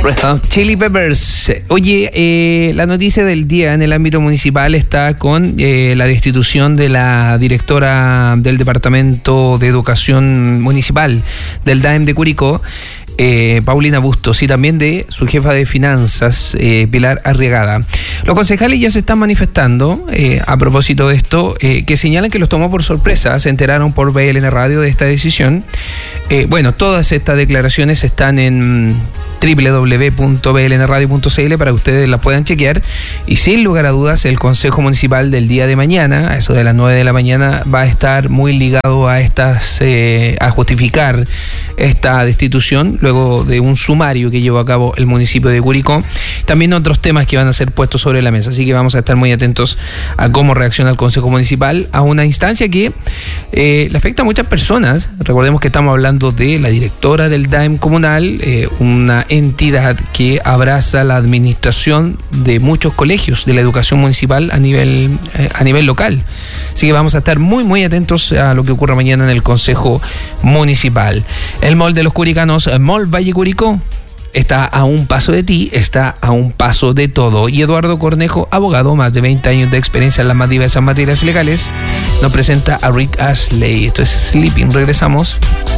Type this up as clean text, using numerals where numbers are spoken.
Red Hot Chili Peppers. Oye, la noticia del día en el ámbito municipal está con la destitución de la directora del Departamento de Educación Municipal del DAEM de Curicó, Paulina Bustos, y también de su jefa de finanzas, Pilar Arriagada. Los concejales ya se están manifestando a propósito de esto, que señalan que los tomó por sorpresa. Se enteraron por BLN Radio de esta decisión. Bueno, todas estas declaraciones están en www.blnradio.cl para que ustedes las puedan chequear, y sin lugar a dudas el Consejo Municipal del día de mañana, a eso de las 9 de la mañana, va a estar muy ligado a estas a justificar esta destitución luego de un sumario que llevó a cabo el municipio de Curicó. También otros temas que van a ser puestos sobre la mesa, así que vamos a estar muy atentos a cómo reacciona el Consejo Municipal a una instancia que le afecta a muchas personas. Recordemos que estamos hablando de la directora del DAEM comunal, una entidad que abraza la administración de muchos colegios de la educación municipal a nivel local. Así que vamos a estar muy atentos a lo que ocurra mañana en el Consejo Municipal. El mall de los curicanos, Mall Valle Curicó, está a un paso de ti, está a un paso de todo. Y Eduardo Cornejo, abogado, más de 20 años de experiencia en las más diversas materias legales, nos presenta a Rick Astley. Esto es Sleeping. Regresamos.